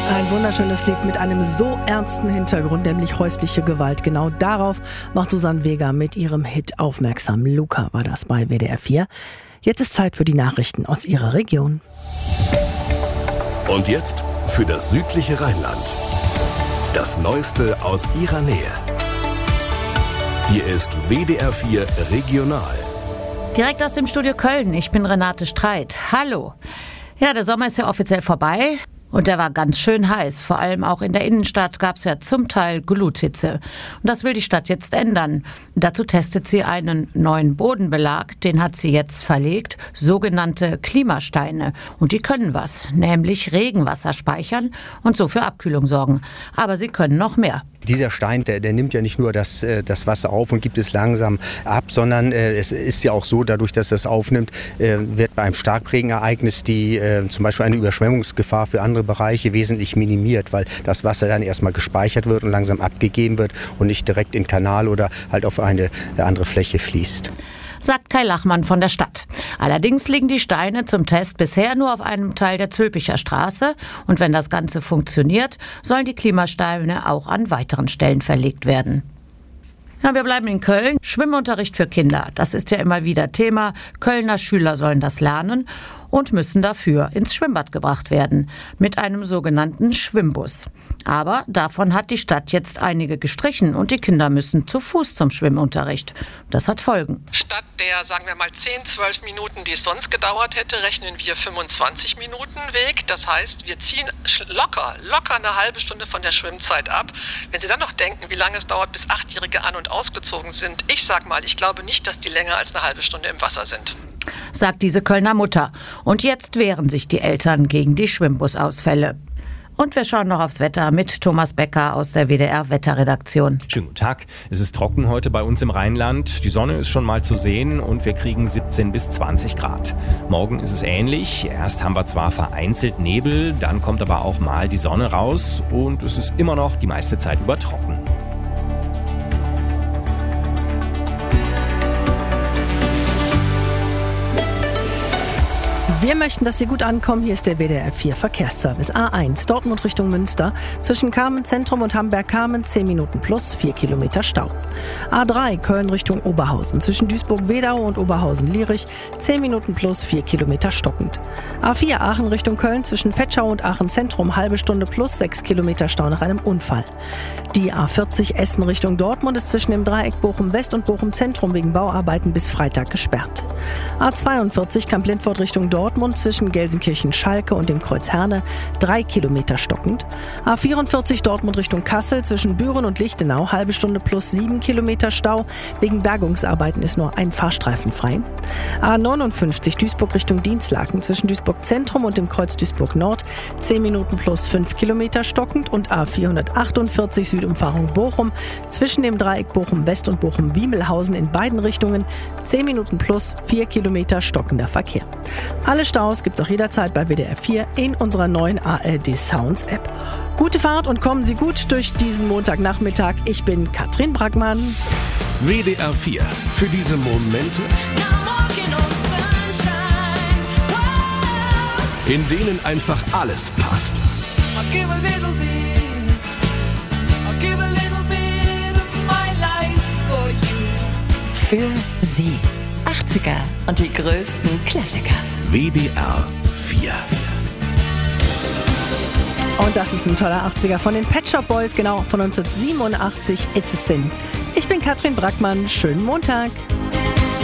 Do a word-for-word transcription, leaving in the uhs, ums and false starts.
Ein wunderschönes Lied mit einem so ernsten Hintergrund, nämlich häusliche Gewalt. Genau darauf macht Susanne Vega mit ihrem Hit aufmerksam. Luca war das bei W D R vier. Jetzt ist Zeit für die Nachrichten aus ihrer Region. Und jetzt für das südliche Rheinland. Das Neueste aus ihrer Nähe. Hier ist W D R vier Regional. Direkt aus dem Studio Köln. Ich bin Renate Streit. Hallo. Ja, der Sommer ist ja offiziell vorbei. Und der war ganz schön heiß. Vor allem auch in der Innenstadt gab es ja zum Teil Gluthitze. Und das will die Stadt jetzt ändern. Dazu testet sie einen neuen Bodenbelag. Den hat sie jetzt verlegt. Sogenannte Klimasteine. Und die können was. Nämlich Regenwasser speichern und so für Abkühlung sorgen. Aber sie können noch mehr. Dieser Stein, der, der nimmt ja nicht nur das, das Wasser auf und gibt es langsam ab, sondern äh, es ist ja auch so, dadurch, dass es aufnimmt, äh, wird bei einem Starkregenereignis die äh, zum Beispiel eine Überschwemmungsgefahr für andere Bereiche wesentlich minimiert, weil das Wasser dann erstmal gespeichert wird und langsam abgegeben wird und nicht direkt in den Kanal oder halt auf eine andere Fläche fließt. Sagt Kai Lachmann von der Stadt. Allerdings liegen die Steine zum Test bisher nur auf einem Teil der Zülpicher Straße. Und wenn das Ganze funktioniert, sollen die Klimasteine auch an weiteren Stellen verlegt werden. Ja, wir bleiben in Köln. Schwimmunterricht für Kinder. Das ist ja immer wieder Thema. Kölner Schüler sollen das lernen und müssen dafür ins Schwimmbad gebracht werden. Mit einem sogenannten Schwimmbus. Aber davon hat die Stadt jetzt einige gestrichen und die Kinder müssen zu Fuß zum Schwimmunterricht. Das hat Folgen. Statt der, sagen wir mal, zehn, zwölf Minuten, die es sonst gedauert hätte, rechnen wir fünfundzwanzig Minuten Weg. Das heißt, wir ziehen locker, locker eine halbe Stunde von der Schwimmzeit ab. Wenn Sie dann noch denken, wie lange es dauert, bis Achtjährige an- und ausgezogen sind, ich sag mal, ich glaube nicht, dass die länger als eine halbe Stunde im Wasser sind. Sagt diese Kölner Mutter. Und jetzt wehren sich die Eltern gegen die Schwimmbusausfälle. Und wir schauen noch aufs Wetter mit Thomas Becker aus der W D R-Wetterredaktion. Schönen guten Tag. Es ist trocken heute bei uns im Rheinland. Die Sonne ist schon mal zu sehen und wir kriegen siebzehn bis zwanzig Grad. Morgen ist es ähnlich. Erst haben wir zwar vereinzelt Nebel, dann kommt aber auch mal die Sonne raus und es ist immer noch die meiste Zeit über trocken. Wir möchten, dass Sie gut ankommen. Hier ist der W D R vier Verkehrsservice. A eins, Dortmund Richtung Münster. Zwischen Carmen-Zentrum und Hamberg-Kamen zehn Minuten plus, vier Kilometer Stau. A drei, Köln Richtung Oberhausen. Zwischen Duisburg-Wedau und Oberhausen-Lierich zehn Minuten plus, vier Kilometer stockend. A vier, Aachen Richtung Köln. Zwischen Vetschau und Aachen-Zentrum halbe Stunde plus, sechs Kilometer Stau nach einem Unfall. Die A vierzig, Essen Richtung Dortmund, ist zwischen dem Dreieck Bochum-West und Bochum-Zentrum wegen Bauarbeiten bis Freitag gesperrt. A zweiundvierzig, Kamp-Lindfort Richtung Dortmund. Zwischen Gelsenkirchen-Schalke und dem Kreuz Herne drei Kilometer stockend. A vierundvierzig Dortmund Richtung Kassel zwischen Büren und Lichtenau halbe Stunde plus sieben Kilometer Stau. Wegen Bergungsarbeiten ist nur ein Fahrstreifen frei. A neunundfünfzig Duisburg Richtung Dienstlaken zwischen Duisburg Zentrum und dem Kreuz Duisburg Nord zehn Minuten plus fünf Kilometer stockend. Und A vierhundertachtundvierzig Südumfahrung Bochum zwischen dem Dreieck Bochum West und Bochum Wiemelhausen in beiden Richtungen zehn Minuten plus vier Kilometer stockender Verkehr. Alle Staus gibt's auch jederzeit bei W D R vier in unserer neuen A R D Sounds App. Gute Fahrt und kommen Sie gut durch diesen Montagnachmittag. Ich bin Katrin Brackmann. W D R vier. Für diese Momente, in denen einfach alles passt. Für Sie. achtziger und die größten Klassiker. W D R vier. Und das ist ein toller achtziger von den Pet Shop Boys, genau von neunzehnhundertsiebenundachtzig, It's a Sin. Ich bin Katrin Brackmann, schönen Montag.